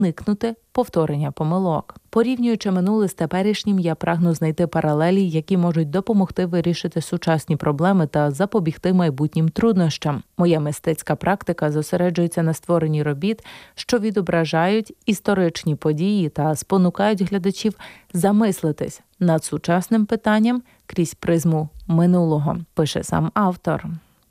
уникнути повторення помилок. Порівнюючи минуле з теперішнім, я прагну знайти паралелі, які можуть допомогти вирішити сучасні проблеми та запобігти майбутнім труднощам. Моя мистецька практика зосереджується на створенні робіт, що відображають історичні події та спонукають глядачів замислитись над сучасним питанням крізь призму минулого, пише сам автор.